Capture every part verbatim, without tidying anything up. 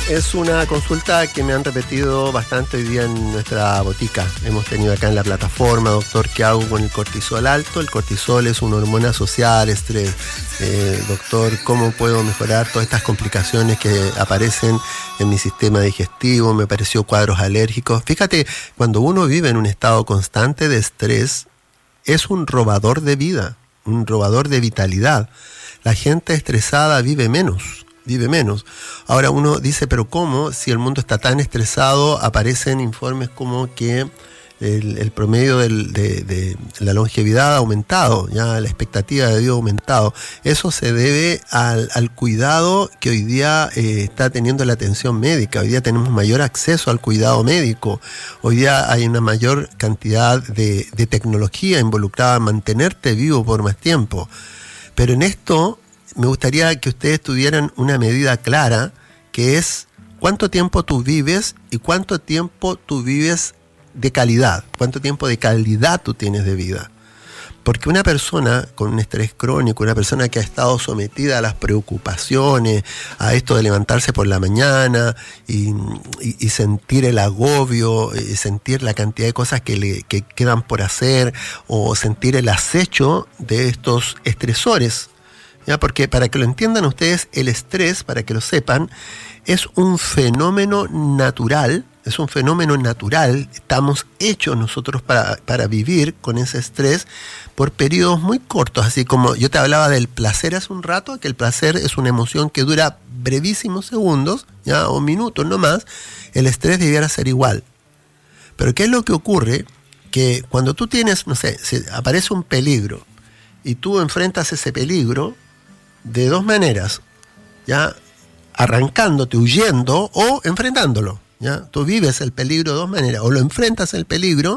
Es una consulta que me han repetido bastante hoy día en nuestra botica. Hemos tenido acá en la plataforma, doctor, ¿qué hago con el cortisol alto? El cortisol es una hormona asociada al estrés. Eh, doctor, ¿cómo puedo mejorar todas estas complicaciones que aparecen en mi sistema digestivo? Me pareció cuadros alérgicos. Fíjate, cuando uno vive en un estado constante de estrés, es un robador de vida, un robador de vitalidad. La gente estresada vive menos. vive menos. Ahora uno dice, pero ¿cómo? Si el mundo está tan estresado, aparecen informes como que el, el promedio del, de, de la longevidad ha aumentado, ya la expectativa de vida ha aumentado. Eso se debe al, al cuidado que hoy día eh, está teniendo la atención médica. Hoy día tenemos mayor acceso al cuidado médico. Hoy día hay una mayor cantidad de, de tecnología involucrada en mantenerte vivo por más tiempo. Pero en esto me gustaría que ustedes tuvieran una medida clara, que es cuánto tiempo tú vives y cuánto tiempo tú vives de calidad, cuánto tiempo de calidad tú tienes de vida. Porque una persona con un estrés crónico, una persona que ha estado sometida a las preocupaciones, a esto de levantarse por la mañana y, y, y sentir el agobio, y sentir la cantidad de cosas que le que quedan por hacer, o sentir el acecho de estos estresores, ¿ya? Porque para que lo entiendan ustedes, el estrés, para que lo sepan, es un fenómeno natural, es un fenómeno natural. Estamos hechos nosotros para, para vivir con ese estrés por periodos muy cortos, así como yo te hablaba del placer hace un rato, que el placer es una emoción que dura brevísimos segundos, ya, o minutos no más. El estrés debiera ser igual. Pero ¿qué es lo que ocurre? Que cuando tú tienes, no sé, si aparece un peligro y tú enfrentas ese peligro de dos maneras, ya, arrancándote, huyendo o enfrentándolo, ya. Tú vives el peligro de dos maneras, o lo enfrentas el peligro,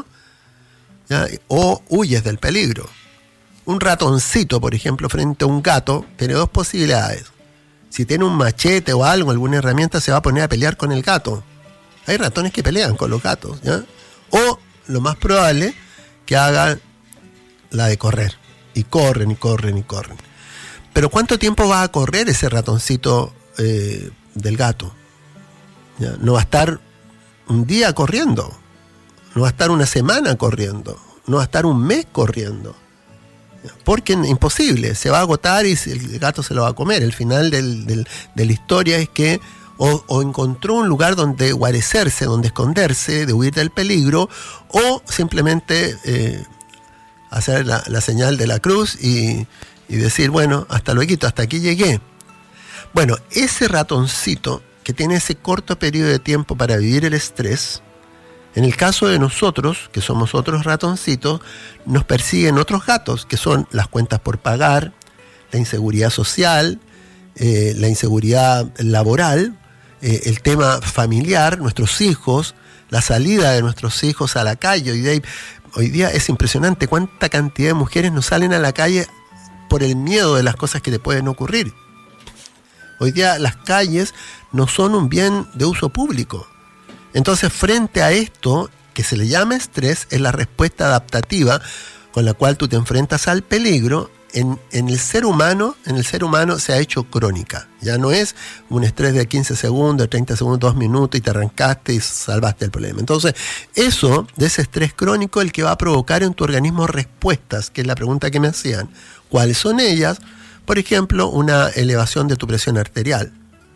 ya, o huyes del peligro. Un ratoncito, por ejemplo, frente a un gato, tiene dos posibilidades. Si tiene un machete o algo, alguna herramienta, se va a poner a pelear con el gato. Hay ratones que pelean con los gatos, ¿ya? O lo más probable, que hagan la de correr. Y corren, y corren, y corren. Pero ¿cuánto tiempo va a correr ese ratoncito eh, del gato? ¿Ya? No va a estar un día corriendo, no va a estar una semana corriendo, no va a estar un mes corriendo. ¿Ya? Porque es imposible, se va a agotar y el gato se lo va a comer. El final del, del, de la historia es que o, o encontró un lugar donde guarecerse, donde esconderse, de huir del peligro, o simplemente eh, hacer la, la señal de la cruz y... y decir, bueno, hasta luego, hasta aquí llegué. Bueno, ese ratoncito que tiene ese corto periodo de tiempo para vivir el estrés, en el caso de nosotros, que somos otros ratoncitos, nos persiguen otros gatos, que son las cuentas por pagar, la inseguridad social, eh, la inseguridad laboral, eh, el tema familiar, nuestros hijos, la salida de nuestros hijos a la calle. Hoy día, hoy día es impresionante cuánta cantidad de mujeres no salen a la calle por el miedo de las cosas que te pueden ocurrir. Hoy día las calles no son un bien de uso público. Entonces, frente a esto, que se le llama estrés, es la respuesta adaptativa con la cual tú te enfrentas al peligro. En, en el ser humano, en el ser humano se ha hecho crónica. Ya no es un estrés de quince segundos, treinta segundos, dos minutos y te arrancaste y salvaste el problema. Entonces, eso, de ese estrés crónico, el que va a provocar en tu organismo respuestas, que es la pregunta que me hacían. ¿Cuáles son ellas? Por ejemplo, una elevación de tu presión arterial.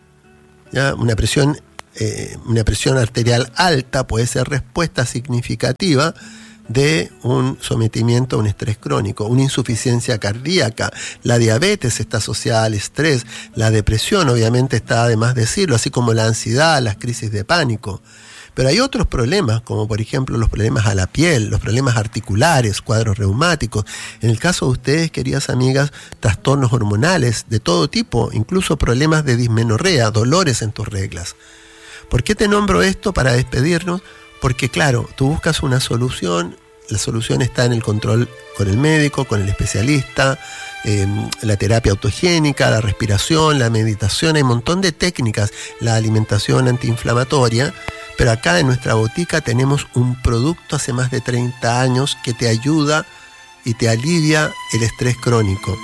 ¿Ya? Una presión, eh, una presión arterial alta puede ser respuesta significativa de un sometimiento a un estrés crónico, una insuficiencia cardíaca. La diabetes está asociada al estrés, la depresión obviamente está de más decirlo, así como la ansiedad, las crisis de pánico. Pero hay otros problemas, como por ejemplo los problemas a la piel, los problemas articulares, cuadros reumáticos. En el caso de ustedes, queridas amigas, trastornos hormonales de todo tipo, incluso problemas de dismenorrea, dolores en tus reglas. ¿Por qué te nombro esto para despedirnos? Porque claro, tú buscas una solución, la solución está en el control con el médico, con el especialista, eh, la terapia autogénica, la respiración, la meditación, hay un montón de técnicas, la alimentación antiinflamatoria, pero acá en nuestra botica tenemos un producto hace más de treinta años que te ayuda y te alivia el estrés crónico.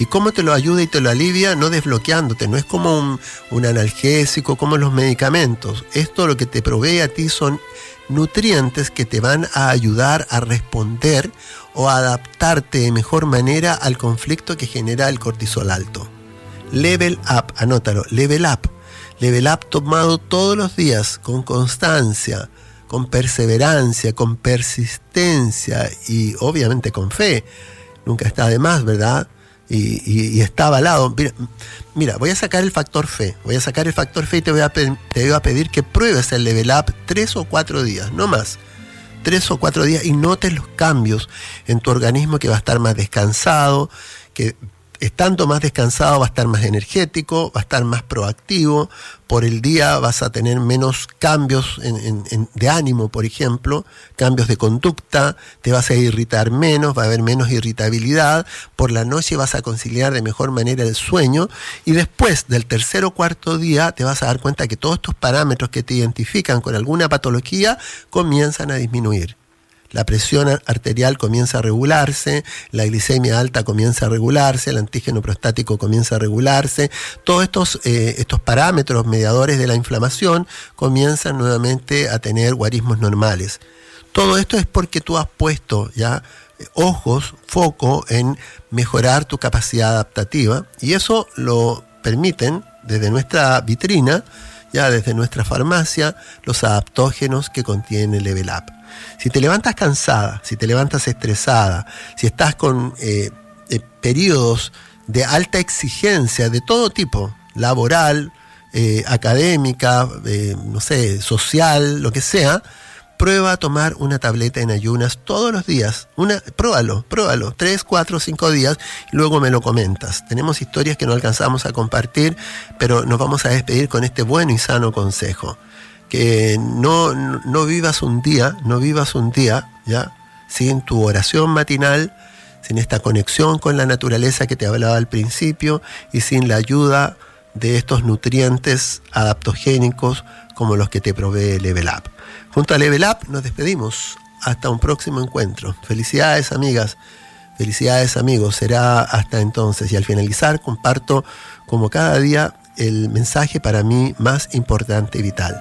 ¿Y cómo te lo ayuda y te lo alivia? No desbloqueándote, no es como un, un analgésico, como los medicamentos. Esto lo que te provee a ti son nutrientes que te van a ayudar a responder o a adaptarte de mejor manera al conflicto que genera el cortisol alto. Level Up, anótalo, Level Up. Level Up tomado todos los días, con constancia, con perseverancia, con persistencia y obviamente con fe. Nunca está de más, ¿verdad? Y, y, y está avalado. Mira, mira, voy a sacar el factor fe. Voy a sacar el factor fe y te voy a, pe- te voy a pedir que pruebes el Level Up tres o cuatro días, no más. Tres o cuatro días y notes los cambios en tu organismo, que va a estar más descansado, que estando más descansado va a estar más energético, va a estar más proactivo. Por el día vas a tener menos cambios en, en, en, de ánimo, por ejemplo, cambios de conducta, te vas a irritar menos, va a haber menos irritabilidad. Por la noche vas a conciliar de mejor manera el sueño y después del tercer o cuarto día te vas a dar cuenta que todos estos parámetros que te identifican con alguna patología comienzan a disminuir. La presión arterial comienza a regularse, la glicemia alta comienza a regularse, el antígeno prostático comienza a regularse. Todos estos, eh, estos parámetros mediadores de la inflamación comienzan nuevamente a tener guarismos normales. Todo esto es porque tú has puesto ya ojos, foco en mejorar tu capacidad adaptativa, y eso lo permiten desde nuestra vitrina, ya desde nuestra farmacia, los adaptógenos que contiene Level Up. Si te levantas cansada, si te levantas estresada, si estás con eh, eh, periodos de alta exigencia de todo tipo, laboral, eh, académica, eh, no sé, social, lo que sea, prueba a tomar una tableta en ayunas todos los días. Una, pruébalo, pruébalo, tres, cuatro, cinco días, y luego me lo comentas. Tenemos historias que no alcanzamos a compartir, pero nos vamos a despedir con este bueno y sano consejo. Que no, no, no vivas un día, no vivas un día, ¿ya? Sin tu oración matinal, sin esta conexión con la naturaleza que te hablaba al principio y sin la ayuda de estos nutrientes adaptogénicos como los que te provee Level Up. Junto a Level Up nos despedimos. Hasta un próximo encuentro. Felicidades, amigas. Felicidades, amigos. Será hasta entonces. Y al finalizar comparto como cada día el mensaje para mí más importante y vital.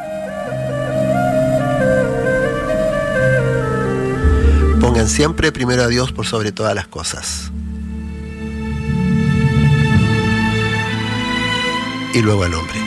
Pongan siempre primero a Dios por sobre todas las cosas. Y luego al hombre.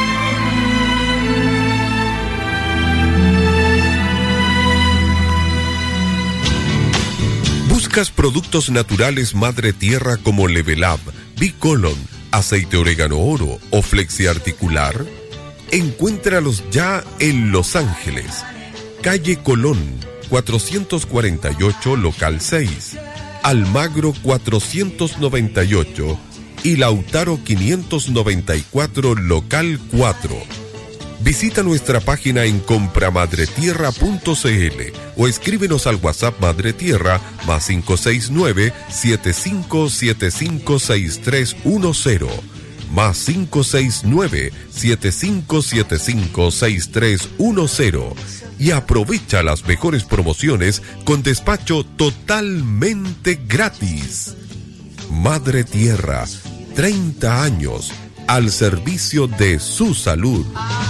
¿Buscas productos naturales Madre Tierra como Level Up, Bicolon, aceite orégano oro o flexiarticular? Encuéntralos ya en Los Ángeles, calle Colón cuatrocientos cuarenta y ocho, local seis, Almagro cuatrocientos noventa y ocho y Lautaro quinientos noventa y cuatro, local cuatro. Visita nuestra página en compramadretierra punto c l o escríbenos al WhatsApp Madre Tierra más cinco seis nueve, siete cinco siete cinco, seis tres uno cero, más cinco seis nueve, siete cinco siete cinco, seis tres uno cero, y aprovecha las mejores promociones con despacho totalmente gratis. Madre Tierra, treinta años al servicio de su salud.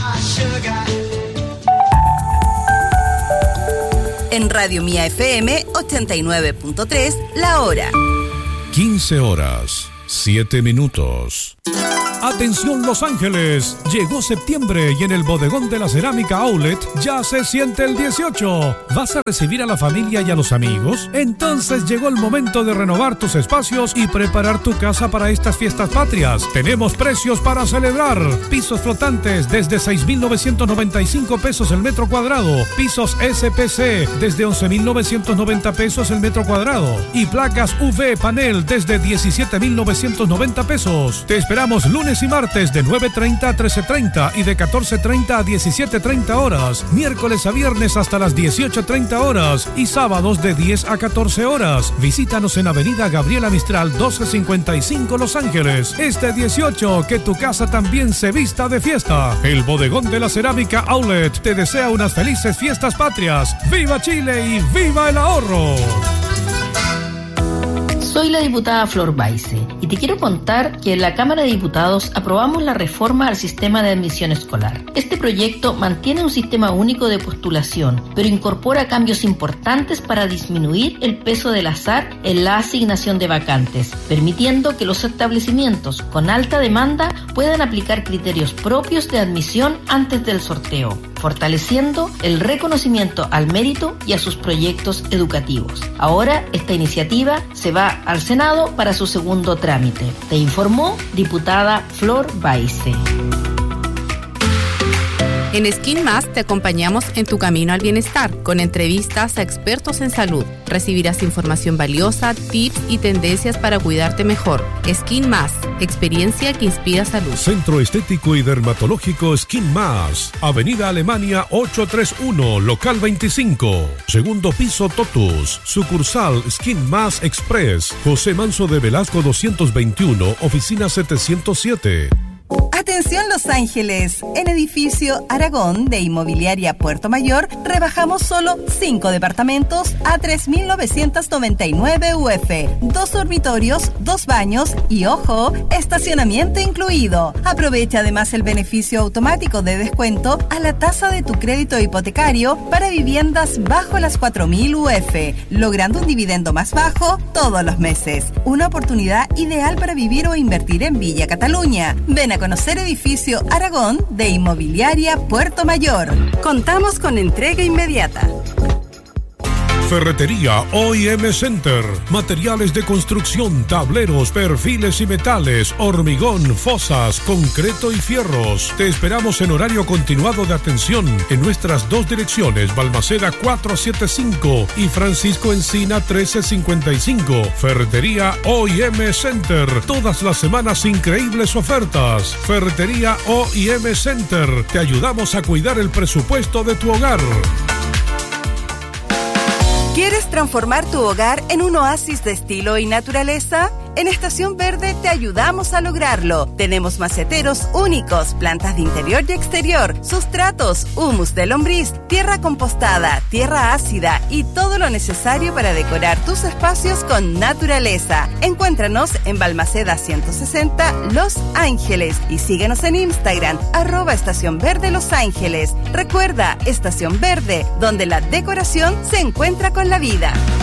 En Radio Mía F M ochenta y nueve punto tres, la hora. quince horas, siete minutos. Atención Los Ángeles, llegó septiembre y en el bodegón de la Cerámica Outlet ya se siente el dieciocho. ¿Vas a recibir a la familia y a los amigos? Entonces llegó el momento de renovar tus espacios y preparar tu casa para estas fiestas patrias. Tenemos precios para celebrar. Pisos flotantes desde seis mil novecientos noventa y cinco pesos el metro cuadrado. Pisos S P C desde once mil novecientos noventa pesos el metro cuadrado. Y placas U V panel desde diecisiete mil novecientos noventa pesos. Te esperamos lunes y martes de nueve treinta a trece treinta y de catorce treinta a diecisiete treinta horas, miércoles a viernes hasta las dieciocho treinta horas y sábados de diez a catorce horas. Visítanos en Avenida Gabriela Mistral doce cincuenta y cinco, Los Ángeles. Este dieciocho, que tu casa también se vista de fiesta. El bodegón de la Cerámica Outlet te desea unas felices fiestas patrias. ¡Viva Chile y viva el ahorro! Soy la diputada Flor Baise y te quiero contar que en la Cámara de Diputados aprobamos la reforma al sistema de admisión escolar. Este proyecto mantiene un sistema único de postulación, pero incorpora cambios importantes para disminuir el peso del azar en la asignación de vacantes, permitiendo que los establecimientos con alta demanda puedan aplicar criterios propios de admisión antes del sorteo, fortaleciendo el reconocimiento al mérito y a sus proyectos educativos. Ahora esta iniciativa se va al Senado para su segundo trámite. Te informó diputada Flor Baise. En Skin Más te acompañamos en tu camino al bienestar, con entrevistas a expertos en salud. Recibirás información valiosa, tips y tendencias para cuidarte mejor. Skin Más, experiencia que inspira salud. Centro Estético y Dermatológico Skin Más, Avenida Alemania ochocientos treinta y uno, local veinticinco, segundo piso Totus, sucursal Skin Más Express, José Manso de Velasco doscientos veintiuno, oficina setecientos siete. Atención Los Ángeles, en edificio Aragón de Inmobiliaria Puerto Mayor rebajamos solo cinco departamentos a tres mil novecientos noventa y nueve U F, dos dormitorios, dos baños y, ojo, estacionamiento incluido. Aprovecha además el beneficio automático de descuento a la tasa de tu crédito hipotecario para viviendas bajo las cuatro mil U F, logrando un dividendo más bajo todos los meses. Una oportunidad ideal para vivir o invertir en Villa Cataluña. Ven a conocer edificio Aragón de Inmobiliaria Puerto Mayor. Contamos con entrega inmediata. Ferretería O I M Center. Materiales de construcción, tableros, perfiles y metales, hormigón, fosas, concreto y fierros. Te esperamos en horario continuado de atención en nuestras dos direcciones, Balmaceda cuatrocientos setenta y cinco y Francisco Encina trece cincuenta y cinco. Ferretería O I M Center. Todas las semanas increíbles ofertas. Ferretería O I M Center. Te ayudamos a cuidar el presupuesto de tu hogar. ¿Quieres transformar tu hogar en un oasis de estilo y naturaleza? En Estación Verde te ayudamos a lograrlo. Tenemos maceteros únicos, plantas de interior y exterior, sustratos, humus de lombriz, tierra compostada, tierra ácida y todo lo necesario para decorar tus espacios con naturaleza. Encuéntranos en Balmaceda ciento sesenta, Los Ángeles, y síguenos en Instagram, arroba Estación Verde Los Ángeles. Recuerda, Estación Verde, donde la decoración se encuentra con la vida.